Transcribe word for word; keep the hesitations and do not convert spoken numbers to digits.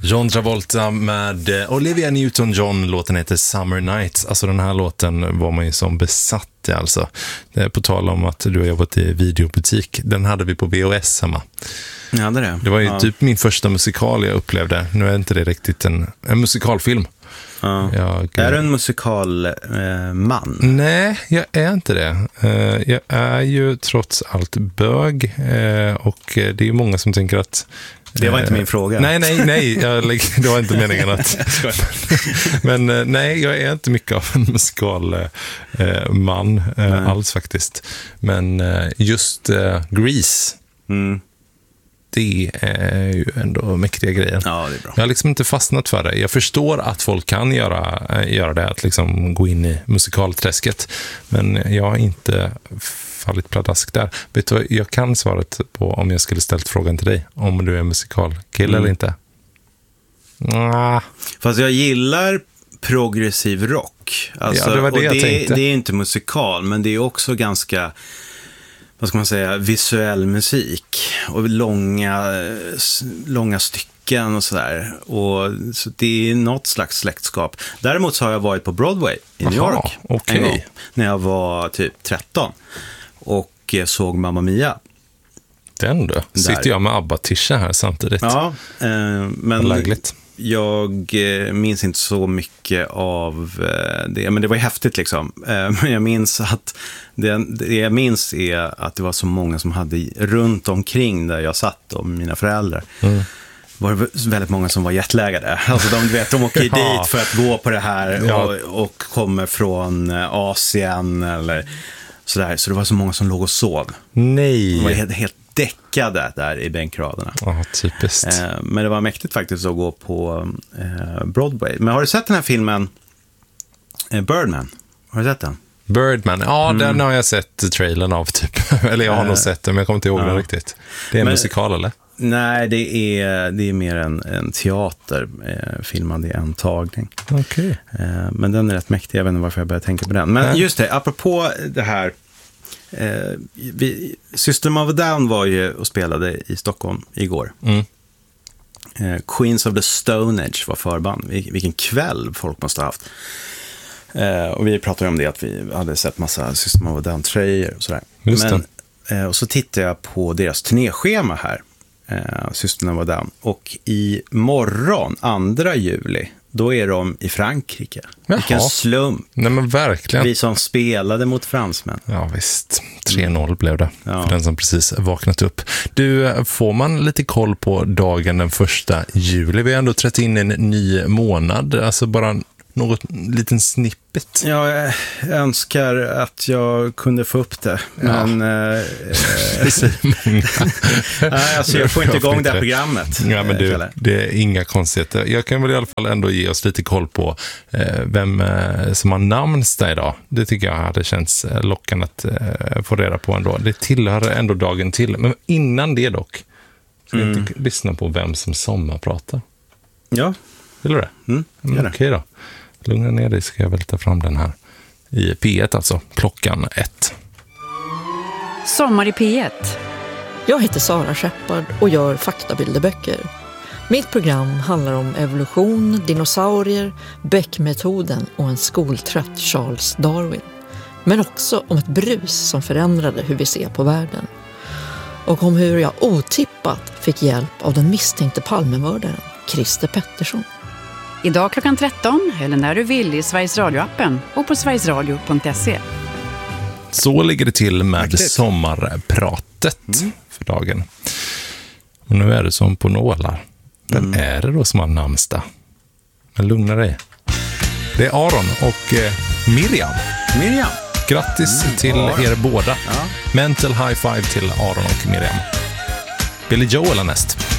John Travolta med Olivia Newton-John, låten heter Summer Nights. Alltså den här låten var man ju som besatt i alltså. På tal om att du har jobbat i videobutik, den hade vi på V H S hemma. Ja, det, är det. det var ju ja. typ min första musikal jag upplevde. Nu är inte det riktigt en, en musikalfilm. Ja. Jag, är du en musikalman? Eh, nej, jag är inte det. Eh, jag är ju trots allt bög eh, och det är ju många som tänker att det var inte min fråga. Nej, nej, nej. Jag, det var inte meningen att... Men nej, jag är inte mycket av en musikalman eh, alls faktiskt. Men eh, just eh, Grease, mm. det är ju ändå mäktiga grejer. Ja, det är bra. Jag har liksom inte fastnat för det. Jag förstår att folk kan göra, göra det, att liksom gå in i musikalträsket. Men jag har inte fallit pladask där. Vet du, jag kan svaret på om jag skulle ställt frågan till dig, om du är musikalkille mm. eller inte. Ah. Fast jag gillar progressiv rock. Alltså, ja, det var det och jag det, tänkte. Det är inte musikal, men det är också ganska, vad ska man säga, visuell musik och långa, långa stycken och sådär. Och så det är något slags släktskap. Däremot så har jag varit på Broadway i New York. Aha, okay. En gång, när jag var typ tretton och såg Mamma Mia. Den då? Sitter jag med ABBA-tisha här samtidigt. Ja, eh, men lägligt. Jag eh, minns inte så mycket av eh, det, men det var ju häftigt liksom. Eh, men jag minns att det, det jag minns är att det var så många som hade runt omkring där jag satt och mina föräldrar. Mm. Var det väldigt många som var jetlaggade. Alltså de, vet, de åker ja. dit för att gå på det här ja. och, och kommer från Asien eller sådär. Så det var så många som låg och sov. Nej. De var helt, helt däckade där i bänkraderna. Ja, typiskt. Eh, men det var mäktigt faktiskt att gå på eh, Broadway. Men har du sett den här filmen eh, Birdman? Har du sett den? Birdman, ja mm. den har jag sett trailern av typ. Eller jag har eh, nog sett den, men jag kommer inte ihåg ja. den riktigt. Det är en men, musikal eller? Nej, det är, det är mer en, en teater eh, filmad i en tagning. Okay. Eh, men den är rätt mäktig, jag vet inte varför jag började tänka på den. Men just det, apropå det här Eh, vi, System of a Down var ju och spelade i Stockholm igår. Mm. eh, Queens of the Stone Age var förband. Vil, vilken kväll folk måste ha haft. eh, Och vi pratade om det, att vi hade sett massa System of a Down-tröjor och sådär. Men, eh, och så tittade jag på deras turnéschema här, eh, System of a Down. Och i morgon, andra juli, då är de i Frankrike. Jaha. Vilken slump. Nej, men verkligen. Vi som spelade mot fransmän. Ja visst, tre noll mm. blev det. Ja. För den som precis vaknat upp. Du, får man lite koll på dagen den första juli? Vi har ändå trätt in en ny månad. Alltså bara något liten snippet. Ja, jag önskar att jag kunde få upp det. Men ja. eh, nej, alltså jag får inte igång det här programmet. Ja, men du, det är inga konstigheter. Jag kan väl i alla fall ändå ge oss lite koll på eh, vem eh, som har namnsdag idag. Det tycker jag hade känts lockande att eh, få reda på ändå. Det tillhör ändå dagen till. Men innan det dock ska mm. jag inte lyssna på vem som sommarpratar. Ja. Vill du det? Mm, mm, Okej då. Lugna ner dig, ska jag väl ta fram den här i P ett, alltså klockan ett. Sommar i P ett. Jag heter Sara Shepard och gör faktabilderböcker. Mitt program handlar om evolution, dinosaurier, Beck-metoden och en skoltrött Charles Darwin. Men också om ett brus som förändrade hur vi ser på världen. Och om hur jag otippat fick hjälp av den misstänkte Palmemördaren, Christer Pettersson. Idag klockan tretton, eller när du vill i Sveriges Radio-appen och på sverigesradio punkt se. Så ligger det till med Mäktigt. sommarpratet mm. för dagen. Och nu är det som på nålar. Vem mm. är det då som har namnsdag? Men lugna dig. Det är Aron och eh, Miriam. Miriam. Grattis mm. till Aron. er båda. Ja. Mental high five till Aron och Miriam. Billy Joel är näst.